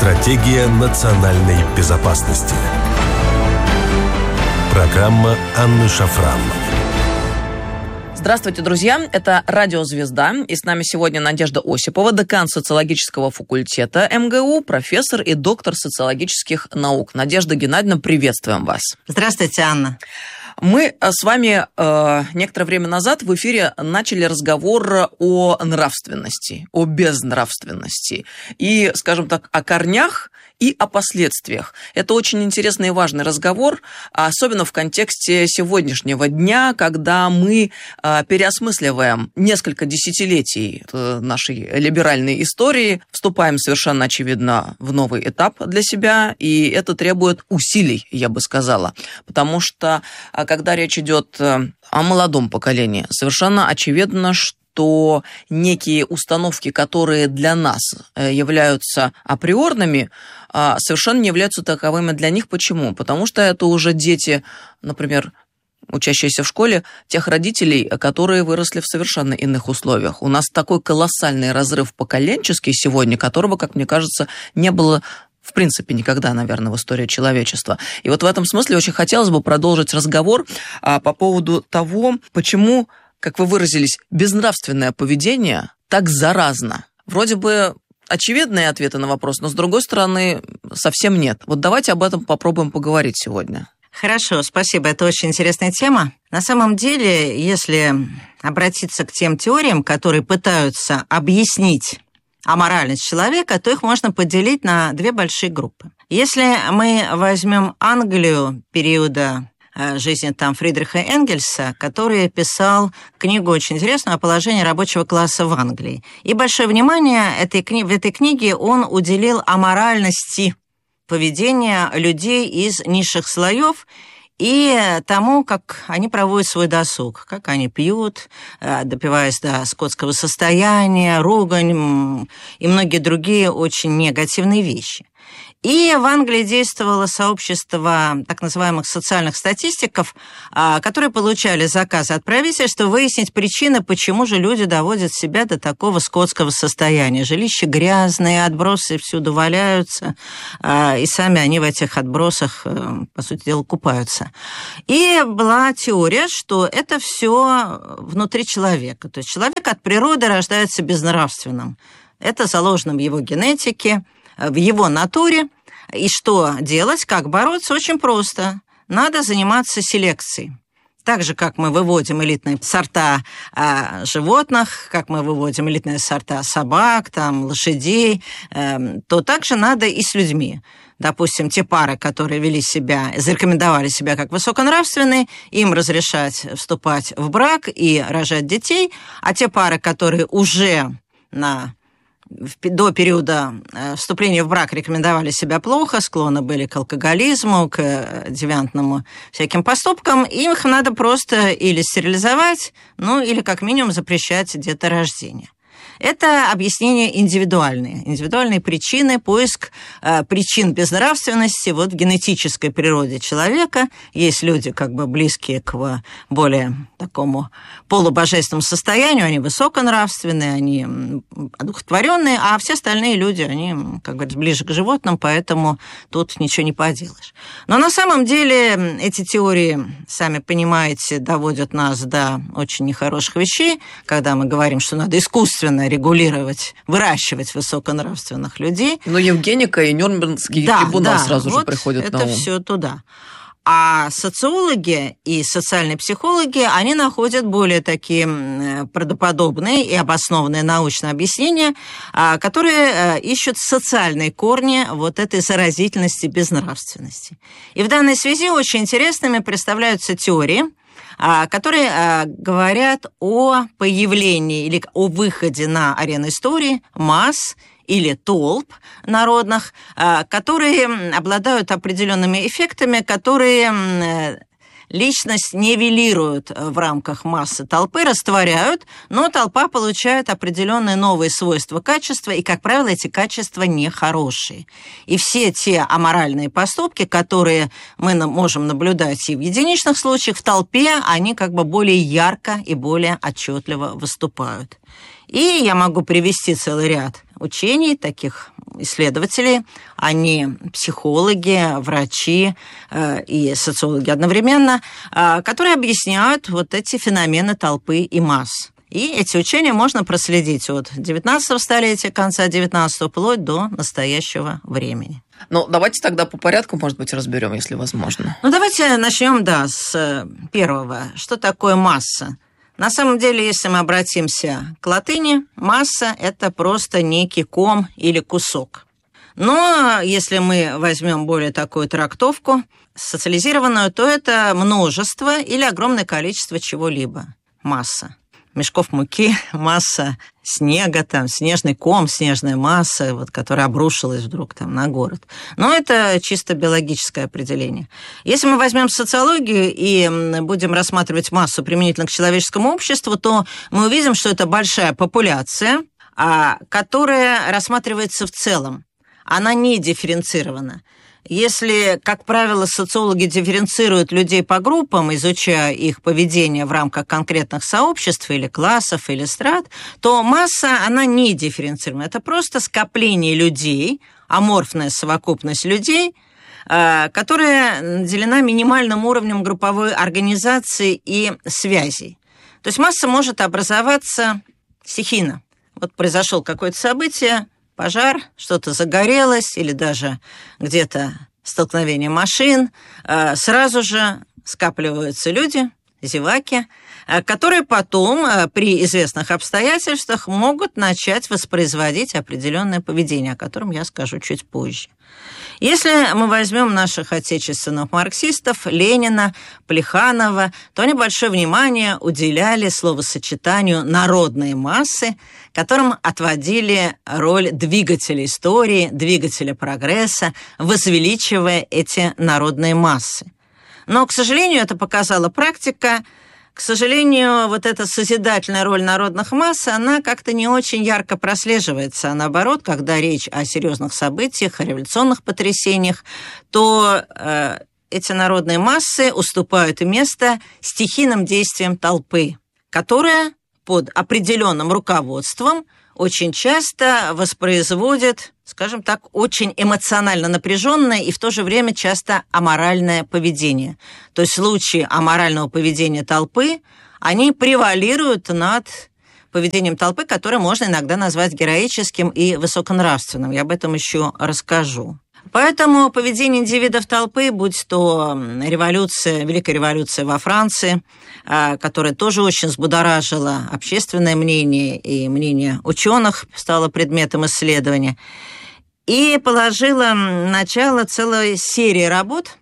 Стратегия национальной безопасности. Программа Анны Шафран. Здравствуйте, друзья. Это «Радио Звезда». И с нами сегодня Надежда Осипова, декан социологического факультета МГУ, профессор и доктор социологических наук. Надежда Геннадьевна, приветствуем вас. Здравствуйте, Анна. Мы с вами некоторое время назад в эфире начали разговор о нравственности, о безнравственности и, скажем так, о корнях и о последствиях. Это очень интересный и важный разговор, особенно в контексте сегодняшнего дня, когда мы переосмысливаем несколько десятилетий нашей либеральной истории, вступаем совершенно очевидно в новый этап для себя, и это требует усилий, я бы сказала, потому что когда речь идет о молодом поколении, совершенно очевидно, что некие установки, которые для нас являются априорными, совершенно не являются таковыми для них. Почему? Потому что это уже дети, например, учащиеся в школе, тех родителей, которые выросли в совершенно иных условиях. У нас такой колоссальный разрыв поколенческий сегодня, которого, как мне кажется, не было в принципе никогда, наверное, в истории человечества. И вот в этом смысле очень хотелось бы продолжить разговор по поводу того, почему, как вы выразились, безнравственное поведение так заразно. Вроде бы очевидные ответы на вопрос, но, с другой стороны, совсем нет. Вот давайте об этом попробуем поговорить сегодня. Хорошо, спасибо. Это очень интересная тема. На самом деле, если обратиться к тем теориям, которые пытаются объяснить аморальность человека, то их можно поделить на две большие группы. Если мы возьмем Англию периода жизни там Фридриха Энгельса, который писал книгу очень интересную о положении рабочего класса в Англии. И большое внимание в этой книге он уделил аморальности поведения людей из низших слоев и тому, как они проводят свой досуг, как они пьют, допиваясь до скотского состояния, ругань и многие другие очень негативные вещи. И в Англии действовало сообщество так называемых социальных статистиков, которые получали заказы от правительства выяснить причины, почему же люди доводят себя до такого скотского состояния. Жилища грязные, отбросы всюду валяются, и сами они в этих отбросах, по сути дела, купаются. И была теория, что это все внутри человека. То есть человек от природы рождается безнравственным. Это заложено в его генетике, в его натуре. И что делать, как бороться? Очень просто. Надо заниматься селекцией. Так же, как мы выводим элитные сорта животных, как мы выводим элитные сорта собак, там, лошадей, то также надо и с людьми. Допустим, те пары, которые зарекомендовали себя как высоконравственные, им разрешать вступать в брак и рожать детей, а те пары, которые уже до периода вступления в брак рекомендовали себя плохо, склонны были к алкоголизму, к девиантным всяким поступкам, их надо просто или стерилизовать, или как минимум запрещать деторождение. Это объяснения индивидуальные причины, поиск причин безнравственности в генетической природе человека. Есть люди, как бы близкие к более такому полубожественному состоянию, они высоконравственные, они одухотворенные, а все остальные люди, они, как говорится, ближе к животным, поэтому тут ничего не поделаешь. Но на самом деле эти теории, сами понимаете, доводят нас до очень нехороших вещей, когда мы говорим, что надо искусственно регулировать, выращивать высоконравственных людей. Но Евгеника и Нюрнбергский трибунал сразу же приходят на ум. Это все туда. А социологи и социальные психологи, они находят более такие правдоподобные и обоснованные научные объяснения, которые ищут социальные корни этой заразительности безнравственности. И в данной связи очень интересными представляются теории, которые говорят о появлении или о выходе на арену истории масс или толп народных, которые обладают определенными эффектами, которые личность нивелируют в рамках массы толпы, растворяют, но толпа получает определенные новые свойства, качества, и, как правило, эти качества нехорошие. И все те аморальные поступки, которые мы можем наблюдать и в единичных случаях, в толпе, они как бы более ярко и более отчетливо выступают. И я могу привести целый ряд учений, таких исследователей, они психологи, врачи и социологи одновременно, которые объясняют вот эти феномены толпы и масс. И эти учения можно проследить от 19 столетия, конца 19 вплоть до настоящего времени. Ну, давайте тогда по порядку, может быть, разберем, если возможно. Ну, давайте начнем, с первого. Что такое масса? На самом деле, если мы обратимся к латыни, масса – это просто некий ком или кусок. Но если мы возьмем более такую трактовку, социализированную, то это множество или огромное количество чего-либо. Масса. Мешков муки, масса снега, снежный ком, снежная масса, которая обрушилась вдруг на город. Но это чисто биологическое определение. Если мы возьмем социологию и будем рассматривать массу применительно к человеческому обществу, то мы увидим, что это большая популяция, которая рассматривается в целом. Она не дифференцирована. Если, как правило, социологи дифференцируют людей по группам, изучая их поведение в рамках конкретных сообществ или классов, или страт, то масса, она не дифференцирована. Это просто скопление людей, аморфная совокупность людей, которая наделена минимальным уровнем групповой организации и связей. То есть масса может образоваться стихийно. Произошло какое-то событие, пожар, что-то загорелось или даже где-то столкновение машин, сразу же скапливаются люди, зеваки, которые потом при известных обстоятельствах могут начать воспроизводить определенное поведение, о котором я скажу чуть позже. Если мы возьмем наших отечественных марксистов, Ленина, Плеханова, то они большое внимание уделяли словосочетанию «народные массы», которым отводили роль двигателя истории, двигателя прогресса, возвеличивая эти народные массы. Но, к сожалению, это показала практика. К сожалению, эта созидательная роль народных масс, она как-то не очень ярко прослеживается. А наоборот, когда речь о серьезных событиях, о революционных потрясениях, то эти народные массы уступают место стихийным действиям толпы, которая под определенным руководством очень часто воспроизводит, скажем так, очень эмоционально напряженное и в то же время часто аморальное поведение. То есть случаи аморального поведения толпы, они превалируют над поведением толпы, которое можно иногда назвать героическим и высоконравственным. Я об этом еще расскажу. Поэтому поведение индивидов толпы, будь то революция, Великая революция во Франции, которая тоже очень взбудоражила общественное мнение и мнение ученых, стало предметом исследования, и положила начало целой серии работ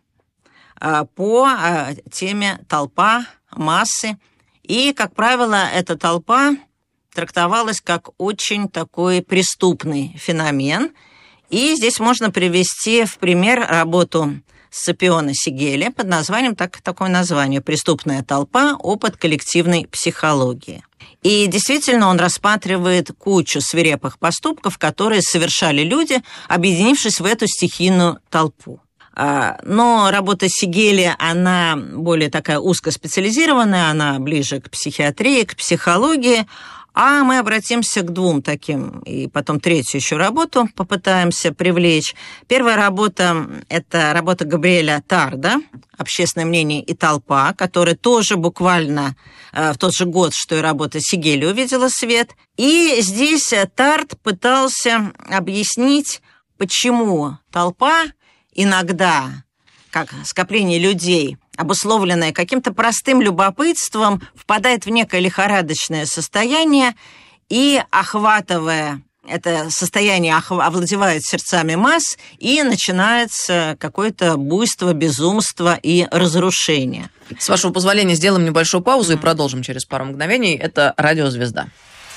по теме толпа, массы. И, как правило, эта толпа трактовалась как очень такой преступный феномен. И здесь можно привести в пример работу Сципиона Сигеля под названием, такое название «Преступная толпа. Опыт коллективной психологии». И действительно он рассматривает кучу свирепых поступков, которые совершали люди, объединившись в эту стихийную толпу. Но работа Сигеля, она более такая узкоспециализированная, она ближе к психиатрии, к психологии. А мы обратимся к двум таким, и потом третью еще работу попытаемся привлечь. Первая работа – это работа Габриэля Тарда «Общественное мнение и толпа», которая тоже буквально в тот же год, что и работа Сигеля, увидела свет. И здесь Тард пытался объяснить, почему толпа иногда, как скопление людей, обусловленное каким-то простым любопытством, впадает в некое лихорадочное состояние и, охватывая это состояние, овладевает сердцами масс, и начинается какое-то буйство, безумство и разрушение. С вашего позволения сделаем небольшую паузу и продолжим через пару мгновений. Это «Радиозвезда».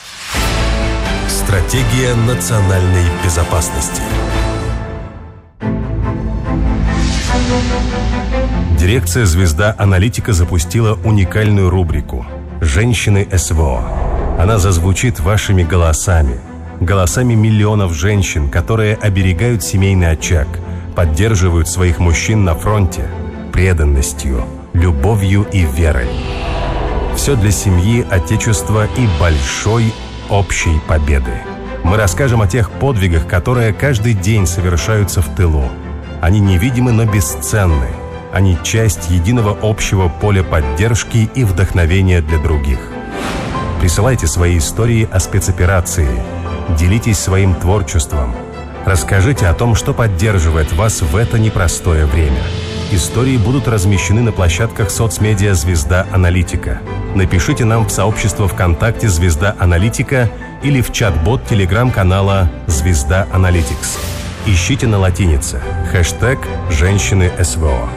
Стратегия национальной безопасности. Дирекция «Звезда Аналитика» запустила уникальную рубрику «Женщины СВО». Она зазвучит вашими голосами, голосами миллионов женщин, которые оберегают семейный очаг, поддерживают своих мужчин на фронте преданностью, любовью и верой. Все для семьи, отечества и большой общей победы. Мы расскажем о тех подвигах, которые каждый день совершаются в тылу. Они невидимы, но бесценны. Они часть единого общего поля поддержки и вдохновения для других. Присылайте свои истории о спецоперации. Делитесь своим творчеством. Расскажите о том, что поддерживает вас в это непростое время. Истории будут размещены на площадках соцмедиа «Звезда Аналитика». Напишите нам в сообщество ВКонтакте «Звезда Аналитика» или в чат-бот телеграм-канала «Звезда Аналитикс». Ищите на латинице хэштег «Женщины СВО».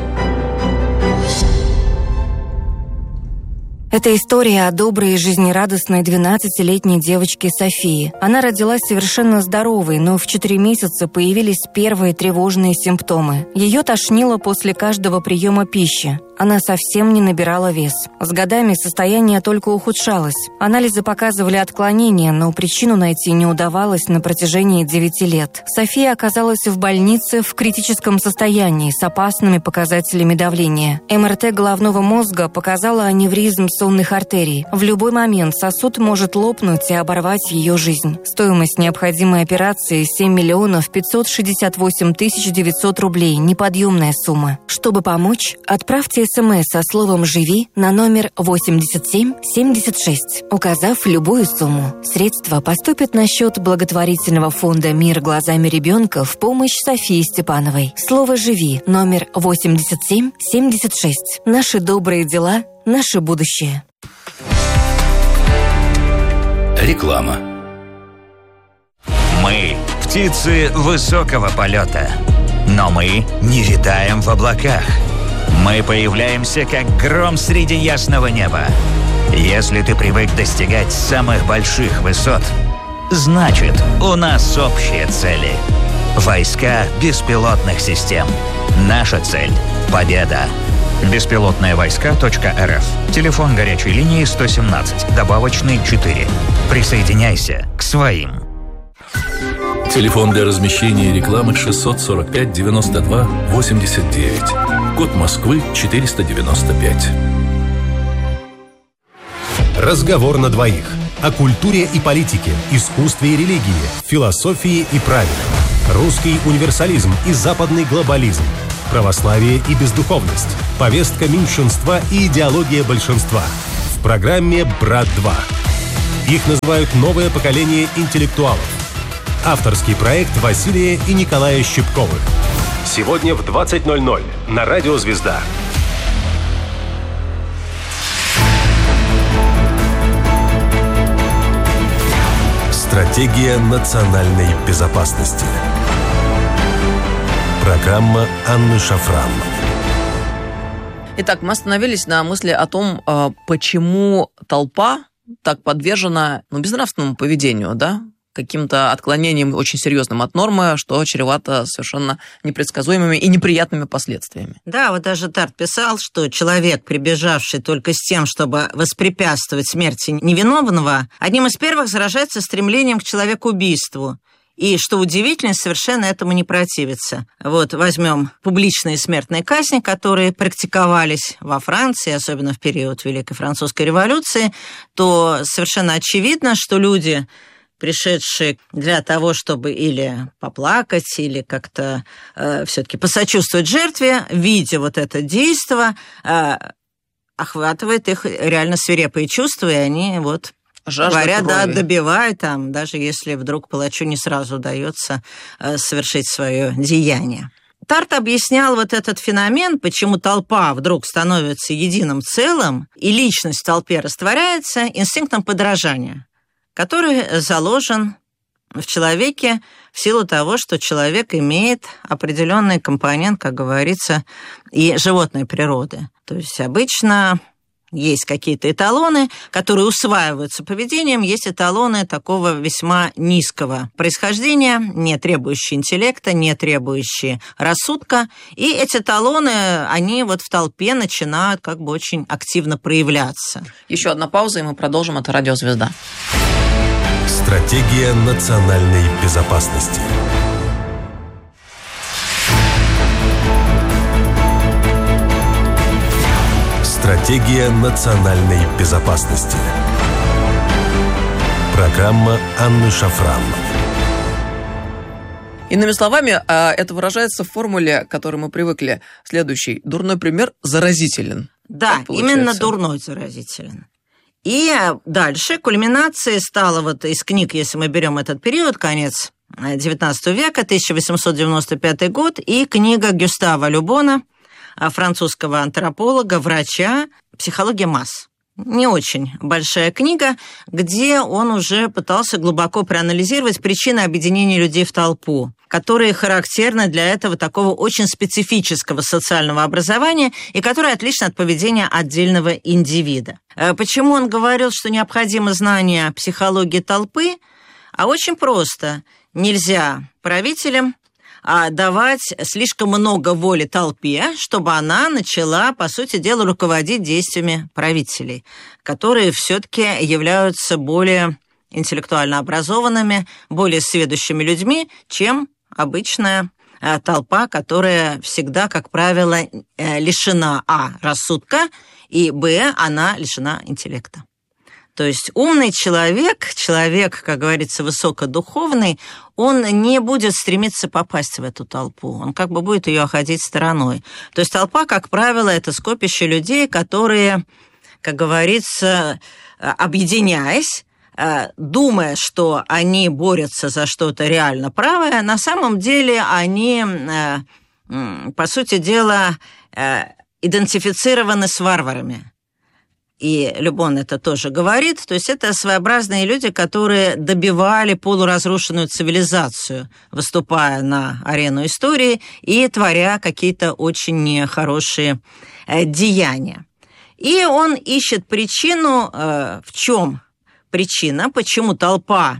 Это история о доброй и жизнерадостной 12-летней девочке Софии. Она родилась совершенно здоровой, но в 4 месяца появились первые тревожные симптомы. Ее тошнило после каждого приема пищи. Она совсем не набирала вес. С годами состояние только ухудшалось. Анализы показывали отклонения, но причину найти не удавалось на протяжении 9 лет. София оказалась в больнице в критическом состоянии с опасными показателями давления. МРТ головного мозга показала аневризм сонных артерий. В любой момент сосуд может лопнуть и оборвать ее жизнь. Стоимость необходимой операции 7 миллионов 568 тысяч 900 рублей. Неподъемная сумма. Чтобы помочь, отправьте СМС со словом «Живи» на номер 8776, указав любую сумму. Средства поступят на счет благотворительного фонда «Мир глазами ребенка» в помощь Софии Степановой. Слово «Живи» номер 8776. Наши добрые дела, наше будущее. Реклама. Мы – птицы высокого полета, но мы не витаем в облаках. Мы появляемся, как гром среди ясного неба. Если ты привык достигать самых больших высот, значит, у нас общие цели. Войска беспилотных систем. Наша цель – победа. Беспилотные-войска.рф. Телефон горячей линии 117, добавочный 4. Присоединяйся к своим. Телефон для размещения рекламы 645 92 89. Код Москвы 495. Разговор на двоих. О культуре и политике, искусстве и религии, философии и праве. Русский универсализм и западный глобализм. Православие и бездуховность. Повестка меньшинства и идеология большинства. В программе «Брат-2». Их называют новое поколение интеллектуалов. Авторский проект Василия и Николая Щипковых. Сегодня в 20:00 на Радио «Звезда». Стратегия национальной безопасности. Программа Анны Шафран. Итак, мы остановились на мысли о том, почему толпа так подвержена безнравственному поведению, да? Каким-то отклонением очень серьезным от нормы, что чревато совершенно непредсказуемыми и неприятными последствиями. Да, вот даже Тарт писал, что человек, прибежавший только с тем, чтобы воспрепятствовать смерти невиновного, одним из первых заражается стремлением к человекоубийству. И, что удивительно, совершенно этому не противится. Вот возьмем публичные смертные казни, которые практиковались во Франции, особенно в период Великой Французской революции, то совершенно очевидно, что люди, пришедшие для того, чтобы или поплакать, или как-то все-таки посочувствовать жертве, видя вот это действо, охватывает их реально свирепые чувства, и они вот говорят, да, добивают там, даже если вдруг палачу не сразу удается совершить свое деяние. Тарт объяснял вот этот феномен, почему толпа вдруг становится единым целым, и личность в толпе растворяется инстинктом подражания, который заложен в человеке в силу того, что человек имеет определенный компонент, как говорится, и животной природы. То есть обычно есть какие-то эталоны, которые усваиваются поведением, есть эталоны такого весьма низкого происхождения, не требующие интеллекта, не требующие рассудка. И эти эталоны, они вот в толпе начинают как бы очень активно проявляться. Еще одна пауза, и мы продолжим. Это «Радио Звезда». Стратегия национальной безопасности. Стратегия национальной безопасности. Программа Анны Шафран. Иными словами, это выражается в формуле, к которой мы привыкли. Следующий. Дурной пример заразителен. Да, именно дурной заразителен. И дальше кульминацией стало вот из книг, если мы берем этот период, конец XIX века, 1895 год, и книга Гюстава Любона, французского антрополога, врача, «Психология масс». Не очень большая книга, где он уже пытался глубоко проанализировать причины объединения людей в толпу, которые характерны для этого такого очень специфического социального образования и которые отличны от поведения отдельного индивида. Почему он говорил, что необходимо знание психологии толпы? А очень просто. Нельзя правителям давать слишком много воли толпе, чтобы она начала, по сути дела, руководить действиями правителей, которые все-таки являются более интеллектуально образованными, более сведущими людьми, чем обычная толпа, которая всегда, как правило, лишена рассудка, и она лишена интеллекта. То есть умный человек, как говорится, высокодуховный, он не будет стремиться попасть в эту толпу, он как бы будет ее обходить стороной. То есть толпа, как правило, это скопище людей, которые, как говорится, объединяясь, думая, что они борются за что-то реально правое, на самом деле они, по сути дела, идентифицированы с варварами. И Любон это тоже говорит, то есть это своеобразные люди, которые добивали полуразрушенную цивилизацию, выступая на арену истории и творя какие-то очень нехорошие деяния. И он ищет причину, в чем причина, почему толпа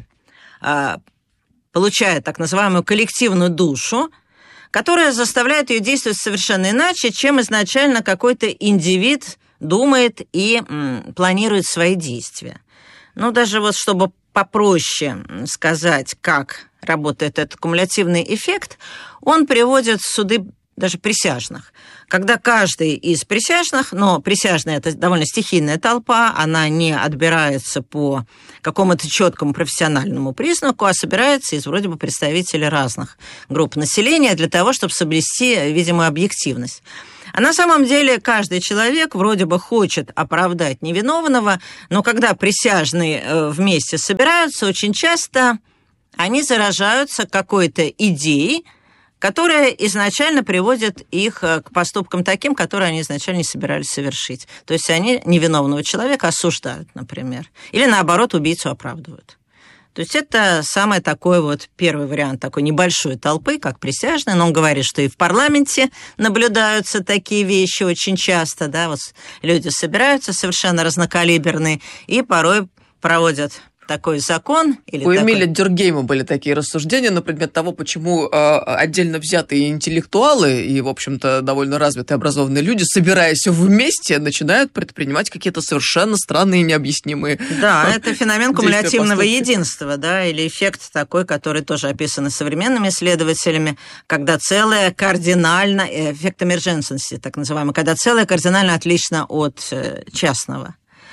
получает так называемую коллективную душу, которая заставляет ее действовать совершенно иначе, чем изначально какой-то индивид думает и планирует свои действия. Ну, даже вот чтобы попроще сказать, как работает этот кумулятивный эффект, он приводит в суды даже присяжных. Когда каждый из присяжных, но присяжные – это довольно стихийная толпа, она не отбирается по какому-то четкому профессиональному признаку, а собирается из вроде бы представителей разных групп населения для того, чтобы соблюсти видимую объективность. А на самом деле каждый человек вроде бы хочет оправдать невиновного, но когда присяжные вместе собираются, очень часто они заражаются какой-то идеей, которая изначально приводит их к поступкам таким, которые они изначально не собирались совершить. То есть они невиновного человека осуждают, например, или наоборот убийцу оправдывают. То есть это самый такой вот первый вариант такой небольшой толпы, как присяжные, но он говорит, что и в парламенте наблюдаются такие вещи очень часто, да, вот люди собираются совершенно разнокалиберные и порой проводят такой закон. Или у Эмиля Дюркгейма были такие рассуждения на предмет того, почему отдельно взятые интеллектуалы и, в общем-то, довольно развитые образованные люди, собираясь вместе, начинают предпринимать какие-то совершенно странные и необъяснимые. Да, это феномен кумулятивного единства, да, или эффект такой, который тоже описан современными исследователями, когда целое кардинально, эффект эмердженсенси, так называемый, когда целое кардинально отлично от частного.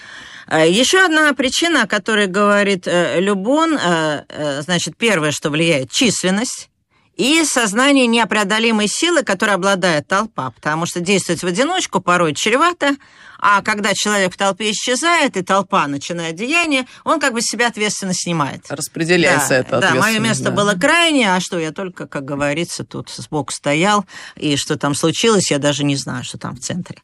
Еще одна причина, о которой говорит Любон, значит, первое, что влияет, численность и сознание непреодолимой силы, которой обладает толпа, потому что действовать в одиночку порой чревато, а когда человек в толпе исчезает, и толпа начинает деяние, он как бы с себя ответственность снимает. Распределяется эта ответственность. Да, мое место было крайнее, а что, я только, как говорится, тут сбоку стоял, и что там случилось, я даже не знаю, что там в центре.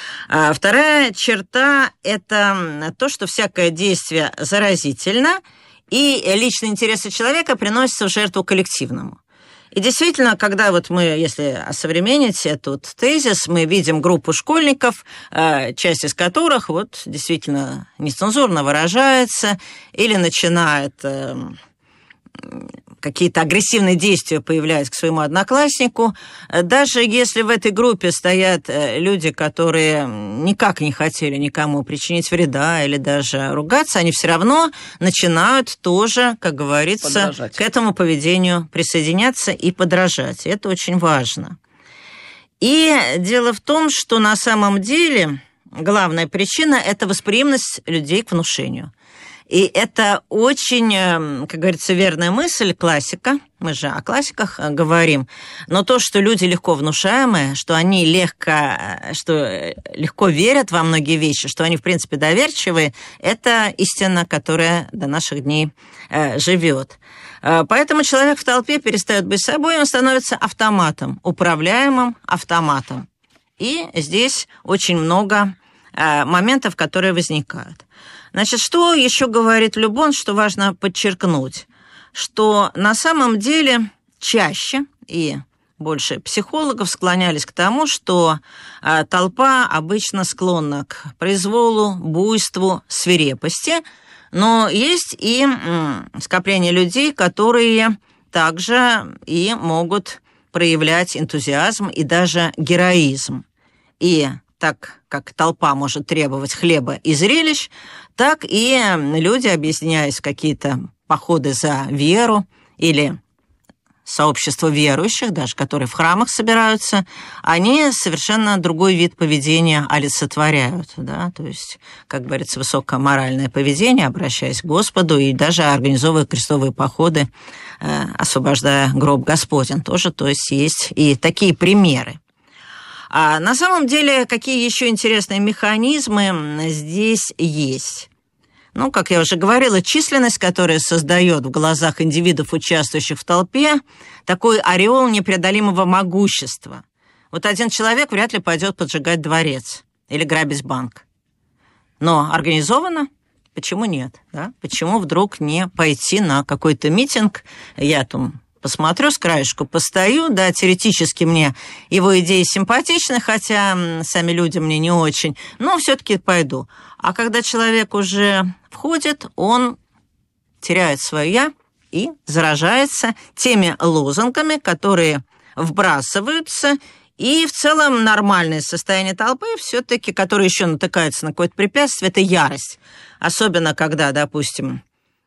Вторая черта – это то, что всякое действие заразительно, и личные интересы человека приносятся в жертву коллективному. И действительно, когда вот мы, если осовременить этот тезис, мы видим группу школьников, часть из которых вот действительно нецензурно выражается или начинает какие-то агрессивные действия появляются к своему однокласснику. Даже если в этой группе стоят люди, которые никак не хотели никому причинить вреда или даже ругаться, они все равно начинают тоже, как говорится, подражать. К этому поведению присоединяться и подражать. Это очень важно. И дело в том, что на самом деле главная причина – это восприимчивость людей к внушению. И это очень, как говорится, верная мысль, классика. Мы же о классиках говорим. Но то, что люди легко внушаемые, что они легко верят во многие вещи, что они, в принципе, доверчивые, это истина, которая до наших дней живет. Поэтому человек в толпе перестает быть собой, он становится автоматом, управляемым автоматом. И здесь очень много моментов, которые возникают. Значит, что еще говорит Любон, что важно подчеркнуть? Что на самом деле чаще и больше психологов склонялись к тому, что толпа обычно склонна к произволу, буйству, свирепости, но есть и скопление людей, которые также и могут проявлять энтузиазм и даже героизм. И так как толпа может требовать хлеба и зрелищ, так и люди, объединяясь в какие-то походы за веру или сообщество верующих, даже которые в храмах собираются, они совершенно другой вид поведения олицетворяют. Да? То есть, как говорится, высокоморальное поведение, обращаясь к Господу, и даже организовывая крестовые походы, освобождая гроб Господень. Тоже, то есть и такие примеры. А на самом деле, какие еще интересные механизмы здесь есть? Ну, как я уже говорила, численность, которая создает в глазах индивидов, участвующих в толпе, такой ореол непреодолимого могущества. Вот один человек вряд ли пойдет поджигать дворец или грабить банк. Но организованно? Почему нет? Да? Почему вдруг не пойти на какой-то митинг? Я там посмотрю, с краешку постою, да, теоретически мне его идеи симпатичны, хотя сами люди мне не очень, но все-таки пойду. А когда человек уже входит, он теряет свое «я» и заражается теми лозунгами, которые вбрасываются, и в целом нормальное состояние толпы все-таки, которое еще натыкается на какое-то препятствие, это ярость. Особенно, когда, допустим,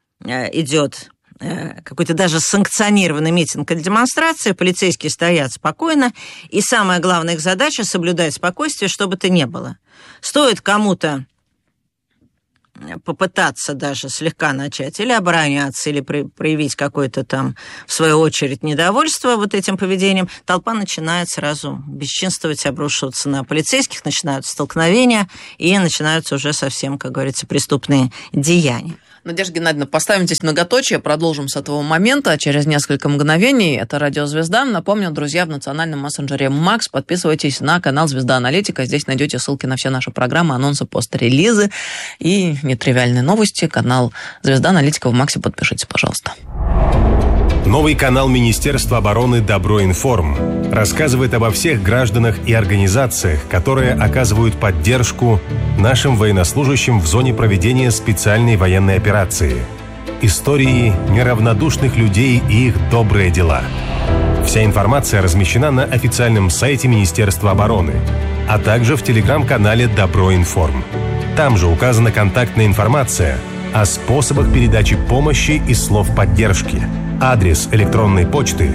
идет какой-то даже санкционированный митинг или демонстрация, полицейские стоят спокойно, и самая главная их задача — соблюдать спокойствие, что бы то ни было. Стоит кому-то попытаться даже слегка начать или обороняться, или проявить какое-то там, в свою очередь, недовольство вот этим поведением, толпа начинает сразу бесчинствовать, обрушиваться на полицейских, начинаются столкновения, и начинаются уже совсем, как говорится, преступные деяния. Надежда Геннадьевна, поставим здесь многоточие, продолжим с этого момента через несколько мгновений. Это «Радио Звезда». Напомню, друзья, в национальном мессенджере Макс подписывайтесь на канал «Звезда Аналитика». Здесь найдете ссылки на все наши программы, анонсы, пострелизы и нетривиальные новости. Канал «Звезда Аналитика» в Максе подпишитесь, пожалуйста. Новый канал Министерства обороны «Добро-Информ» рассказывает обо всех гражданах и организациях, которые оказывают поддержку нашим военнослужащим в зоне проведения специальной военной операции. Истории неравнодушных людей и их добрые дела. Вся информация размещена на официальном сайте Министерства обороны, а также в телеграм-канале «Добро-Информ». Там же указана контактная информация о способах передачи помощи и слов поддержки. Адрес электронной почты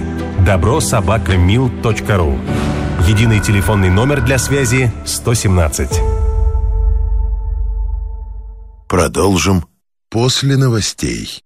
добро@mil.ru. Единый телефонный номер для связи 117. Продолжим после новостей.